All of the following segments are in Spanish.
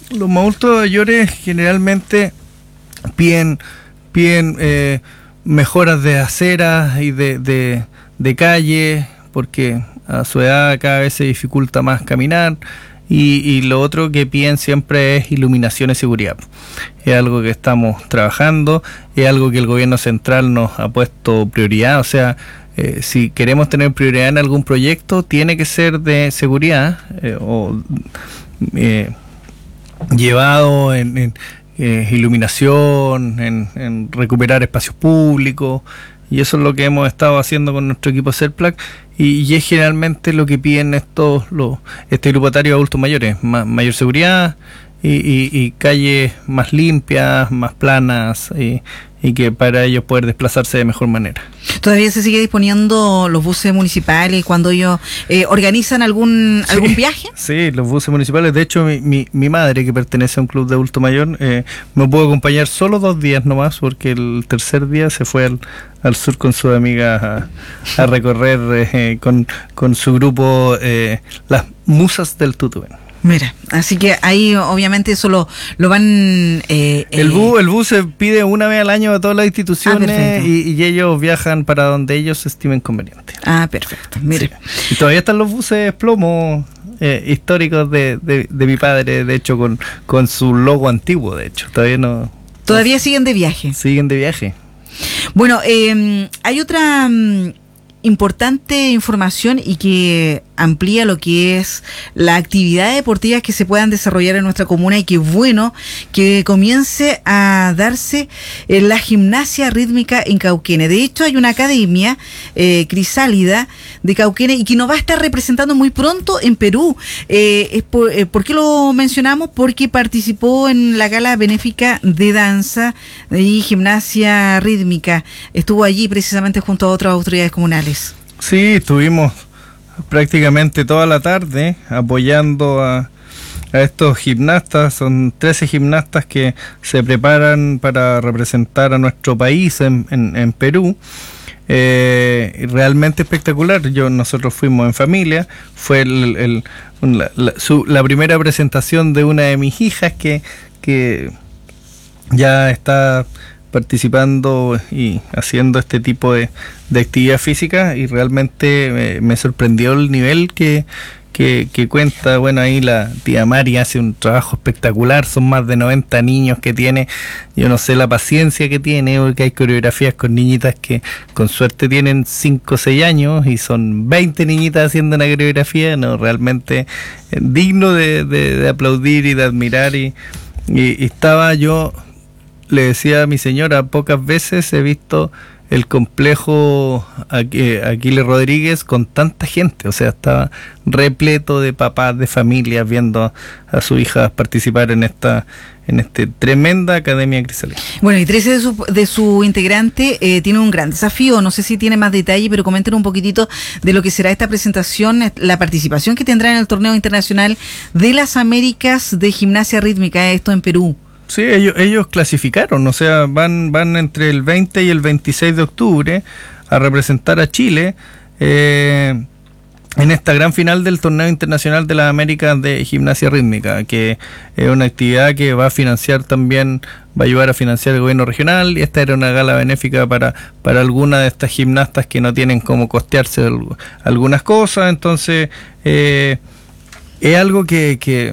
Los adultos mayores generalmente piden mejoras de aceras y de calle, porque a su edad cada vez se dificulta más caminar. Y lo otro que piden siempre es iluminación y seguridad. Es algo que estamos trabajando, es algo que el gobierno central nos ha puesto prioridad. O sea, si queremos tener prioridad en algún proyecto, tiene que ser de seguridad llevado en iluminación, en recuperar espacios públicos. Y eso es lo que hemos estado haciendo con nuestro equipo CERPLAC, y es generalmente lo que piden este grupatario de adultos mayores: mayor seguridad y calles más limpias, más planas, y que para ellos poder desplazarse de mejor manera. ¿Todavía se sigue disponiendo los buses municipales cuando ellos organizan algún viaje? Sí, los buses municipales. De hecho, mi madre, que pertenece a un club de adulto mayor, me pudo acompañar solo 2 días nomás, porque el tercer día se fue al sur con sus amigas a recorrer con su grupo las musas del Tutubén. Mira, así que ahí obviamente eso lo van... El bus se pide una vez al año a todas las instituciones, y ellos viajan para donde ellos estimen conveniente. Ah, perfecto, mire. Sí. Y todavía están los buses plomo históricos de mi padre, de hecho, con su logo antiguo, de hecho. ¿Todavía siguen de viaje? Siguen de viaje. Bueno, hay otra importante información y que amplía lo que es la actividad deportiva que se puedan desarrollar en nuestra comuna, y que bueno que comience a darse la gimnasia rítmica en Cauquenes. De hecho, hay una academia Crisálida de Cauquenes y que nos va a estar representando muy pronto en Perú. ¿Por qué lo mencionamos? Porque participó en la gala benéfica de danza y gimnasia rítmica. Estuvo allí precisamente junto a otras autoridades comunales. Sí, estuvimos prácticamente toda la tarde apoyando a estos gimnastas. Son 13 gimnastas que se preparan para representar a nuestro país en Perú. Realmente espectacular. Nosotros fuimos en familia. Fue la primera presentación de una de mis hijas que ya está participando y haciendo este tipo de actividad física, y realmente me sorprendió el nivel que cuenta. Bueno, ahí la tía Mari hace un trabajo espectacular. Son más de 90 niños que tiene. Yo no sé la paciencia que tiene, porque hay coreografías con niñitas que con suerte tienen 5 o 6 años y son 20 niñitas haciendo una coreografía. No, realmente digno de aplaudir y de admirar. Y estaba yo... Le decía a mi señora, pocas veces he visto el complejo Aquiles Rodríguez con tanta gente. O sea, estaba repleto de papás, de familias, viendo a sus hijas participar en esta tremenda Academia Crisálida. Bueno, y 13 de su integrante tiene un gran desafío. No sé si tiene más detalle, pero comenten un poquitito de lo que será esta presentación, la participación que tendrá en el Torneo Internacional de las Américas de Gimnasia Rítmica, esto en Perú. Sí, ellos clasificaron, o sea, van entre el 20 y el 26 de octubre a representar a Chile en esta gran final del Torneo Internacional de las Américas de Gimnasia Rítmica, que es una actividad que va a financiar también, va a ayudar a financiar el gobierno regional, y esta era una gala benéfica para algunas de estas gimnastas que no tienen cómo costearse algunas cosas. Entonces, es algo que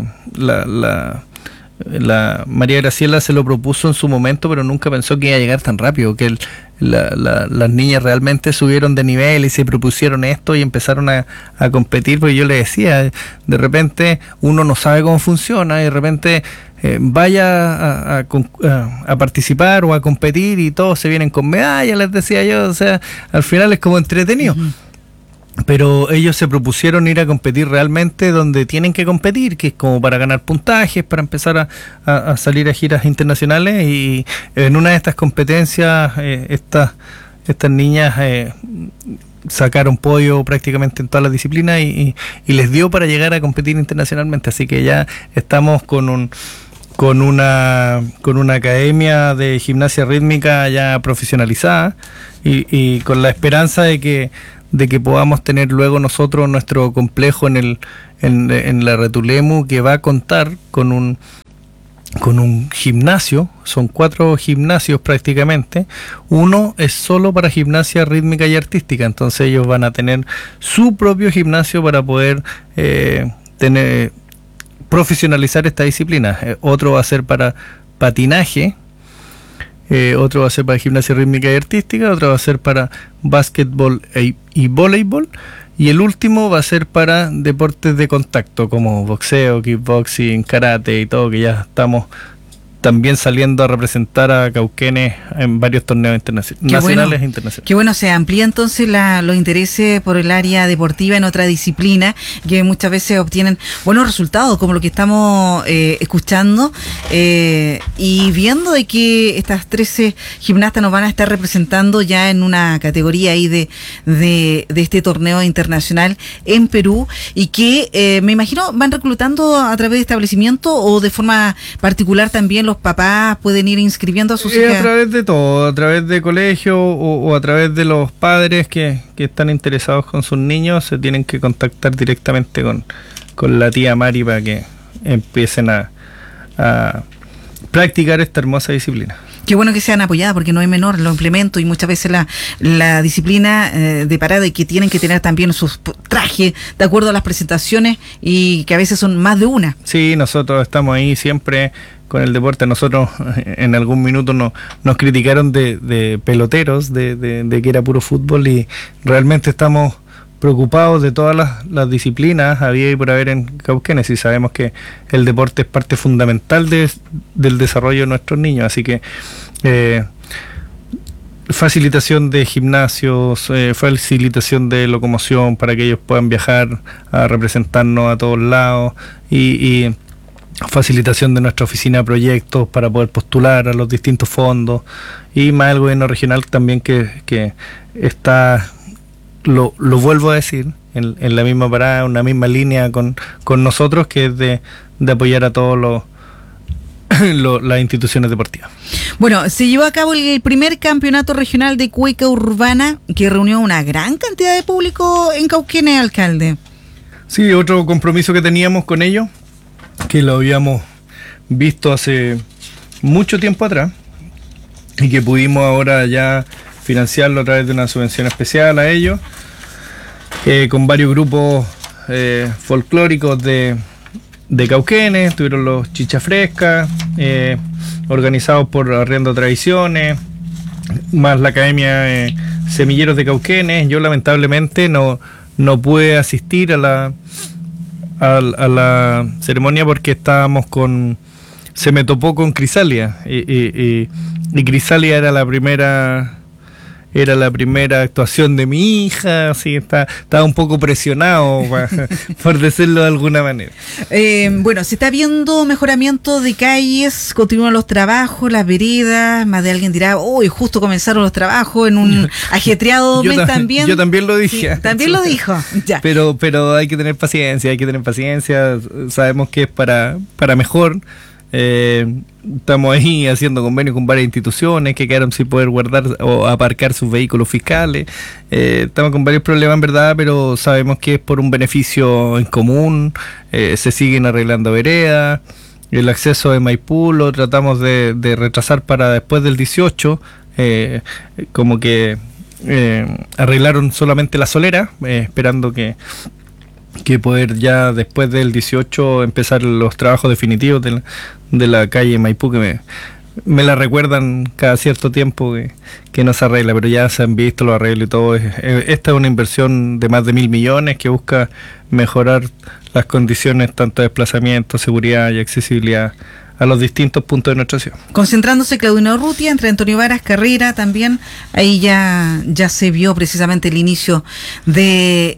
la María Graciela se lo propuso en su momento, pero nunca pensó que iba a llegar tan rápido, que las niñas realmente subieron de nivel y se propusieron esto y empezaron a competir. Porque yo le decía, de repente uno no sabe cómo funciona y de repente vaya a participar o a competir y todos se vienen con medallas, les decía yo. O sea, al final es como entretenido. Uh-huh. Pero ellos se propusieron ir a competir realmente donde tienen que competir, que es como para ganar puntajes, para empezar a salir a giras internacionales. Y en una de estas competencias estas niñas sacaron podio prácticamente en todas las disciplinas y les dio para llegar a competir internacionalmente. Así que ya estamos con una academia de gimnasia rítmica ya profesionalizada y con la esperanza de que podamos tener luego nosotros nuestro complejo en la Retulemu, que va a contar con con un gimnasio, son 4 gimnasios prácticamente. Uno es solo para gimnasia rítmica y artística, entonces ellos van a tener su propio gimnasio para poder profesionalizar esta disciplina. Otro va a ser para patinaje, otro va a ser para gimnasia rítmica y artística, otro va a ser para básquetbol y voleibol, y el último va a ser para deportes de contacto como boxeo, kickboxing, karate y todo, que ya estamos también saliendo a representar a Cauquenes en varios torneos nacionales e internacionales. Qué bueno, se amplía entonces los intereses por el área deportiva en otra disciplina, que muchas veces obtienen buenos resultados, como lo que estamos escuchando, y viendo de que estas 13 gimnastas nos van a estar representando ya en una categoría ahí de este torneo internacional en Perú, y que me imagino van reclutando a través de establecimientos o de forma particular también los papás pueden ir inscribiendo a sus hijas. A través de todo, a través de colegio o a través de los padres que están interesados con sus niños, se tienen que contactar directamente con la tía Mari para que empiecen a practicar esta hermosa disciplina. Qué bueno que sean apoyadas, porque no es menor, lo implemento, y muchas veces la disciplina de parada, y que tienen que tener también sus trajes de acuerdo a las presentaciones, y que a veces son más de una. Sí, nosotros estamos ahí siempre con el deporte. Nosotros en algún minuto nos criticaron de peloteros, de que era puro fútbol, y realmente estamos preocupados de todas las disciplinas había y por haber en Cauquenes, y sabemos que el deporte es parte fundamental del desarrollo de nuestros niños, así que facilitación de gimnasios, facilitación de locomoción para que ellos puedan viajar a representarnos a todos lados, y facilitación de nuestra oficina de proyectos para poder postular a los distintos fondos, y más el gobierno regional también que está, lo vuelvo a decir, en la misma parada, una misma línea con nosotros, que es de apoyar a todos las instituciones deportivas. Bueno, se llevó a cabo el primer campeonato regional de cueca urbana, que reunió una gran cantidad de público en Cauquenes, alcalde. Sí, otro compromiso que teníamos con ellos, que lo habíamos visto hace mucho tiempo atrás, y que pudimos ahora ya financiarlo a través de una subvención especial a ellos, con varios grupos folclóricos de Cauquenes. Tuvieron los Chicha Fresca, organizados por Arriendo Tradiciones, más la Academia Semilleros de Cauquenes. Yo lamentablemente no pude asistir a la ceremonia porque estábamos se me topó con Crisalia, y Crisalia era la primera actuación de mi hija, así estaba un poco presionado, por decirlo de alguna manera. Bueno, se está viendo mejoramiento de calles, continúan los trabajos, las veredas, más de alguien dirá, uy, justo comenzaron los trabajos en un ajetreado mes también. Yo también lo dije. Sí, también lo dijo, ya. Pero hay que tener paciencia, sabemos que es para mejor. Estamos ahí haciendo convenios con varias instituciones que quedaron sin poder guardar o aparcar sus vehículos fiscales. Estamos con varios problemas en verdad, pero sabemos que es por un beneficio en común. Se siguen arreglando veredas. El acceso de Maipú lo tratamos de retrasar para después del 18, como que arreglaron solamente la solera, esperando que poder ya después del 18 empezar los trabajos definitivos de la calle Maipú, que me la recuerdan cada cierto tiempo que no se arregla, pero ya se han visto los arreglos y todo. Esta es una inversión de más de 1.000 millones que busca mejorar las condiciones tanto de desplazamiento, seguridad y accesibilidad a los distintos puntos de nuestra ciudad. Concentrándose Claudino Urrutia entre Antonio Varas, Carrera también, ahí ya se vio precisamente el inicio de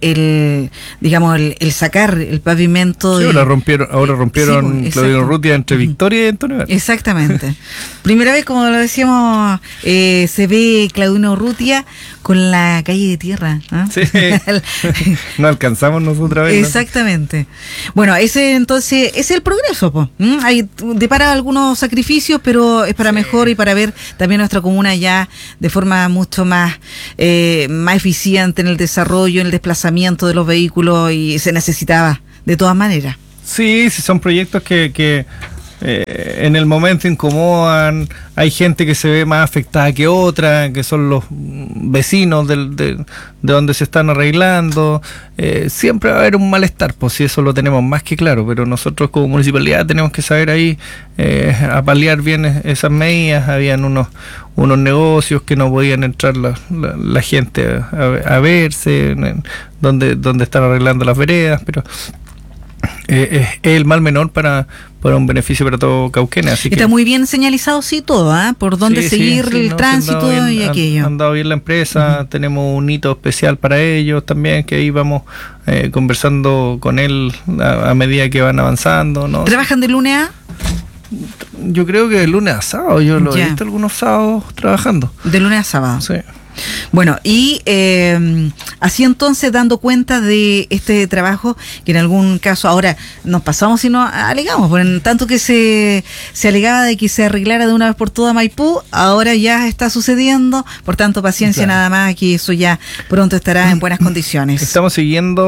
el sacar el pavimento. Sí, ahora rompieron sí, Claudino Urrutia entre Victoria y Antonio Varas. Exactamente. Primera vez, como lo decíamos, se ve Claudino Urrutia con la calle de tierra, ¿eh? Sí. No alcanzamos nosotros a verlo. Exactamente. Bueno, ese entonces es el progreso, po. Hay depara algunos sacrificios, pero es para mejor, y para ver también nuestra comuna ya de forma mucho más eficiente en el desarrollo, en el desplazamiento de los vehículos, y se necesitaba de todas maneras. Sí, son proyectos que en el momento incomodan, hay gente que se ve más afectada que otra, que son los vecinos de donde se están arreglando, siempre va a haber un malestar, pues si eso lo tenemos más que claro, pero nosotros como municipalidad tenemos que saber ahí apalear bien esas medidas. Habían unos negocios que no podían entrar la gente a verse, donde están arreglando las veredas, pero es el mal menor para un beneficio para todo Cauquenes. Así está muy bien señalizado, sí, todo, por dónde seguir el tránsito bien, y aquello. Ha andado bien la empresa, tenemos un hito especial para ellos también, que ahí vamos conversando con él a medida que van avanzando, ¿no? ¿Trabajan de lunes a? Yo creo que de lunes a sábado, yo lo he visto algunos sábados trabajando. De lunes a sábado. Sí. Bueno, y así entonces, dando cuenta de este trabajo, que en algún caso ahora nos pasamos y nos alegamos, por en tanto que se alegaba de que se arreglara de una vez por todas Maipú, ahora ya está sucediendo, por tanto paciencia, claro. Nada más, que eso ya pronto estará en buenas condiciones. Estamos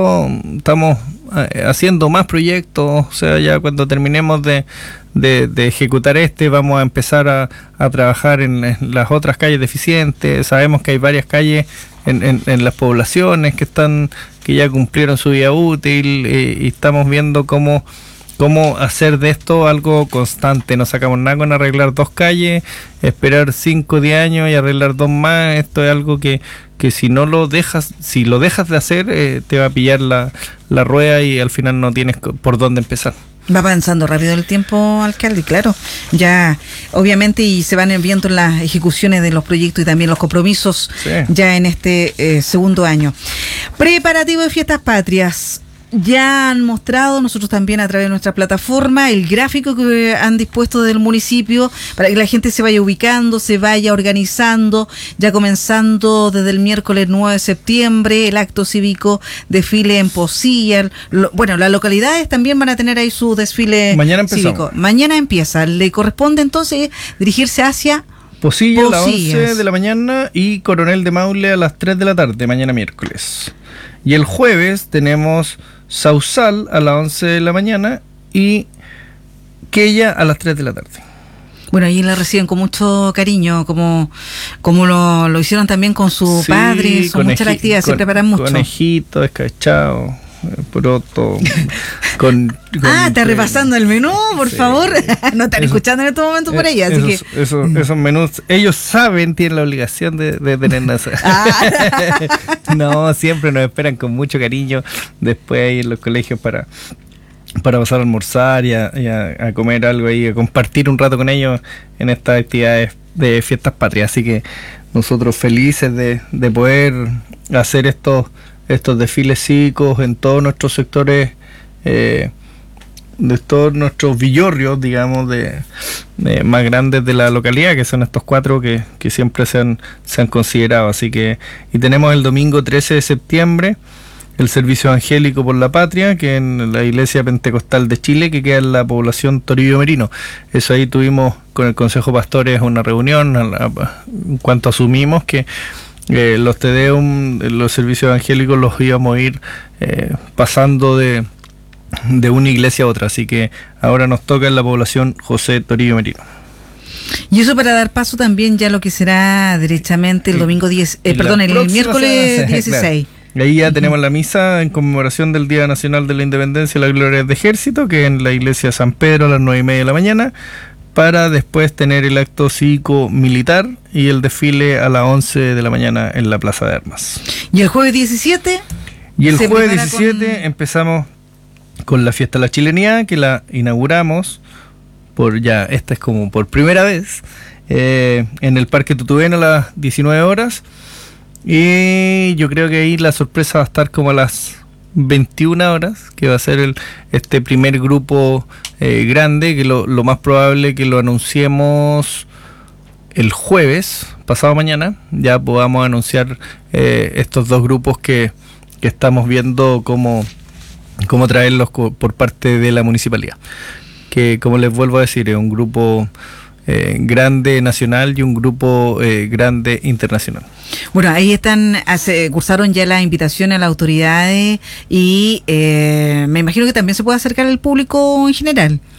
haciendo más proyectos, o sea, ya cuando terminemos de ejecutar vamos a empezar a trabajar en las otras calles deficientes. Sabemos que hay varias calles en las poblaciones que ya cumplieron su vida útil, y estamos viendo cómo hacer de esto algo constante. No sacamos nada con arreglar 2 calles, esperar 5 o 10 años y arreglar 2 más. Esto es algo que si lo dejas de hacer, te va a pillar la rueda y al final no tienes por dónde empezar. Va avanzando rápido el tiempo, alcalde, claro. Ya, obviamente, y se van viendo las ejecuciones de los proyectos y también los compromisos, sí, ya en este segundo año. Preparativo de Fiestas Patrias. Ya han mostrado, nosotros también a través de nuestra plataforma, el gráfico que han dispuesto del municipio para que la gente se vaya ubicando, se vaya organizando, ya comenzando desde el miércoles 9 de septiembre, el acto cívico, desfile en Pocilla. Bueno, las localidades también van a tener ahí su desfile cívico. Mañana empieza. Le corresponde entonces dirigirse hacia Pocilla a las 11 de la mañana y Coronel de Maule a las 3 de la tarde, mañana miércoles. Y el jueves tenemos Sausal a las 11 de la mañana y Quella a las 3 de la tarde. Bueno, ahí la reciben con mucho cariño, como lo hicieron también con su padre, son muchas actividades, se preparan mucho. Conejito, escabechado, poroto, está repasando el menú, por favor. No están escuchando en este momento por ella, así que esos menús, ellos saben, tienen la obligación de tenernos. No, siempre nos esperan con mucho cariño después ahí en los colegios para pasar a almorzar y a comer algo ahí, a compartir un rato con ellos en estas actividades de Fiestas Patrias. Así que nosotros felices de poder hacer estos desfiles cívicos en todos nuestros sectores, de todos nuestros villorrios, digamos, de más grandes de la localidad, que son estos 4 que siempre se han considerado. Así que, y tenemos el domingo 13 de septiembre el servicio evangélico por la patria, que en la Iglesia Pentecostal de Chile, que queda en la población Toribio Merino. Eso ahí tuvimos con el Consejo de Pastores una reunión en cuanto asumimos que los Tedeum, los servicios evangélicos los íbamos a ir pasando de una iglesia a otra, así que ahora nos toca en la población José Toribio Merino. Y eso para dar paso también ya lo que será derechamente el domingo el miércoles 16. Claro. Ahí ya tenemos la misa en conmemoración del Día Nacional de la Independencia y la Gloria del Ejército, que es en la iglesia San Pedro a las 9:30 de la mañana, para después tener el acto cívico militar y el desfile a las 11 de la mañana en la Plaza de Armas. ¿Y el jueves 17? Y el jueves 17 empezamos con la fiesta de la chilenidad, que la inauguramos esta es como por primera vez, en el Parque Tutubén a las 19 horas. Y yo creo que ahí la sorpresa va a estar como a las 21 horas, que va a ser este primer grupo grande, que lo más probable que lo anunciemos el jueves, pasado mañana, ya podamos anunciar estos 2 grupos que estamos viendo cómo traerlos por parte de la municipalidad. Que, como les vuelvo a decir, es un grupo grande nacional y un grupo grande internacional. Bueno, ahí cursaron ya la invitación a las autoridades y me imagino que también se puede acercar al público en general.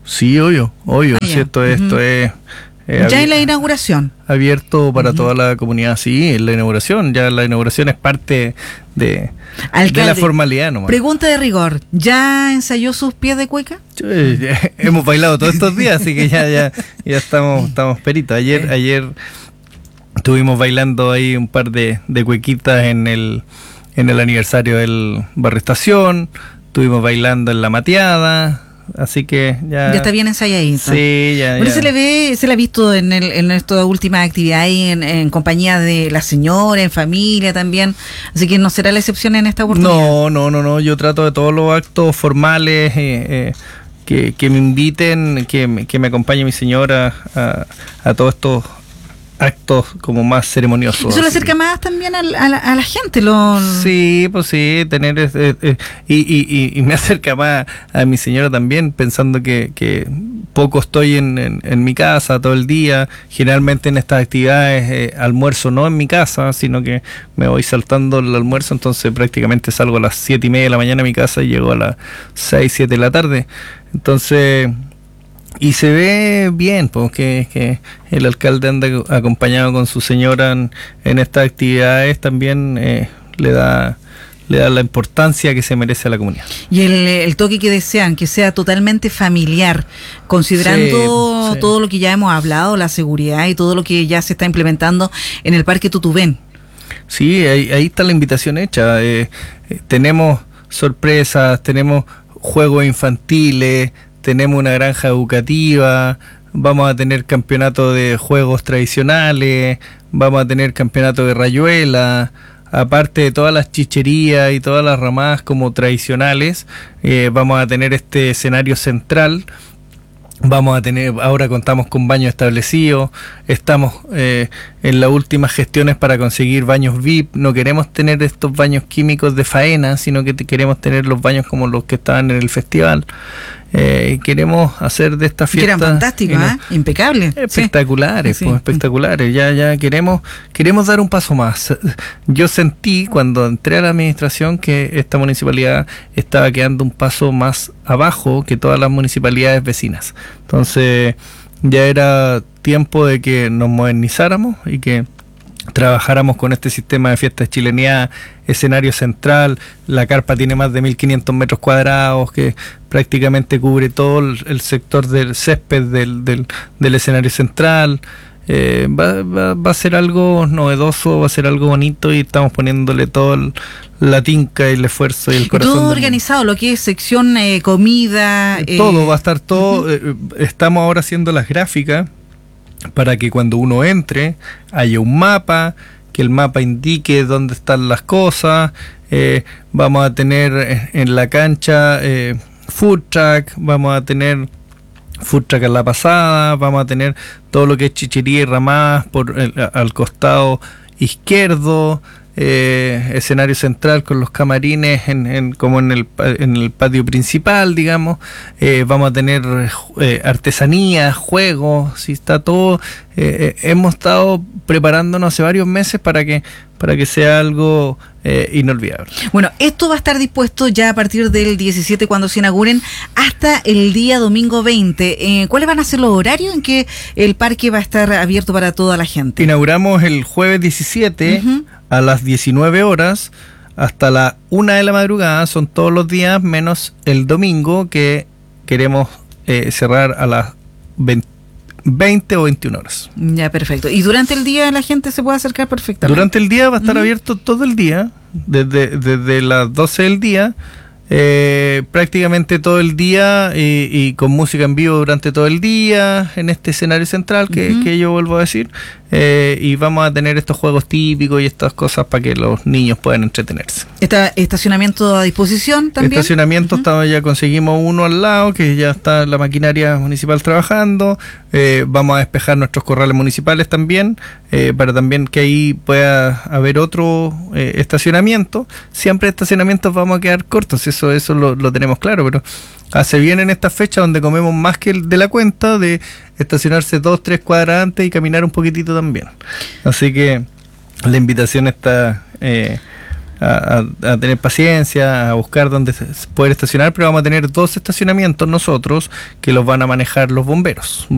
Sí, obvio, Ah, ya. ¿cierto? Esto es Ya en la inauguración. abierto para toda la comunidad, sí, en la inauguración. Ya la inauguración es parte de Alcalde, la formalidad nomás. pregunta de rigor, ¿ya ensayó sus pies de cueca? Hemos bailado todos estos días, así que ya estamos peritos. Ayer estuvimos bailando ahí un par de cuequitas en el aniversario del Barrio Estación, estuvimos bailando en la Mateada, así que ya Ya está bien ensayadito. Sí, ya. Bueno, se le ha visto en estas últimas actividades en compañía de la señora, en familia también, así que no será la excepción en esta oportunidad. No, yo trato de todos los actos formales que me inviten, que me acompañe mi señora a todos estos actos como más ceremoniosos. Eso le acerca más también a la gente. Sí, pues sí, tener y me acerca más a mi señora también, pensando que poco estoy en mi casa todo el día. Generalmente en estas actividades almuerzo no en mi casa, sino que me voy saltando el almuerzo, entonces prácticamente salgo a las 7:30 de la mañana a mi casa y llego a las 6, 7 de la tarde. Entonces... Y se ve bien, porque que el alcalde anda acompañado con su señora en estas actividades, también le da la importancia que se merece a la comunidad. Y el toque que desean, que sea totalmente familiar, considerando Sí. todo lo que ya hemos hablado, la seguridad y todo lo que ya se está implementando en el Parque Tutubén. Sí, ahí está la invitación hecha. Tenemos sorpresas, tenemos juegos infantiles, tenemos una granja educativa, vamos a tener campeonato de juegos tradicionales, vamos a tener campeonato de rayuela, aparte de todas las chicherías y todas las ramadas como tradicionales, vamos a tener este escenario central. Vamos a tener, ahora contamos con baños establecidos, estamos en las últimas gestiones para conseguir baños VIP, no queremos tener estos baños químicos de faena, sino que queremos tener los baños como los que estaban en el festival. Queremos hacer de esta fiesta... Que eran fantásticos, impecables. Espectaculares, Sí. pues, espectaculares. Ya queremos dar un paso más. Yo sentí cuando entré a la administración que esta municipalidad estaba quedando un paso más abajo que todas las municipalidades vecinas. Entonces ya era tiempo de que nos modernizáramos y que trabajáramos con este sistema de fiestas chileneadas, escenario central. La carpa tiene más de 1.500 metros cuadrados, que prácticamente cubre todo el sector del césped del escenario central. Va a ser algo novedoso, va a ser algo bonito, y estamos poniéndole todo la tinca y el esfuerzo y el corazón. Todo organizado, lo que es sección comida. Todo va a estar todo. Estamos ahora haciendo las gráficas para que cuando uno entre haya un mapa, que el mapa indique dónde están las cosas. Vamos a tener en la cancha food truck, vamos a tener food truck en la pasada, vamos a tener todo lo que es chichería y ramadas al costado izquierdo. Escenario central con los camarines como en el patio principal, digamos. Vamos a tener artesanías, juegos, si está todo. Hemos estado preparándonos hace varios meses para que sea algo inolvidable. Bueno, esto va a estar dispuesto ya a partir del 17 cuando se inauguren hasta el día domingo 20. ¿Cuáles van a ser los horarios en que el parque va a estar abierto para toda la gente? Inauguramos el jueves 17 a las 19 horas hasta la 1 de la madrugada. Son todos los días menos el domingo, que queremos cerrar a las 20 o 21 horas. Ya, perfecto. ¿Y durante el día la gente se puede acercar perfectamente? Durante el día va a estar abierto todo el día, desde las 12 del día, prácticamente todo el día, y con música en vivo durante todo el día en este escenario central que yo vuelvo a decir, y vamos a tener estos juegos típicos y estas cosas para que los niños puedan entretenerse. ¿Está estacionamiento a disposición también? Estacionamiento, ya conseguimos uno al lado, que ya está la maquinaria municipal trabajando. Vamos a despejar nuestros corrales municipales también, para también que ahí pueda haber otro estacionamiento. Siempre estacionamientos vamos a quedar cortos, eso lo tenemos claro, pero hace bien en estas fechas donde comemos más que de la cuenta, de estacionarse 2-3 cuadras antes y caminar un poquitito también. Así que la invitación está a tener paciencia, a buscar dónde poder estacionar, pero vamos a tener 2 estacionamientos nosotros que los van a manejar los bomberos.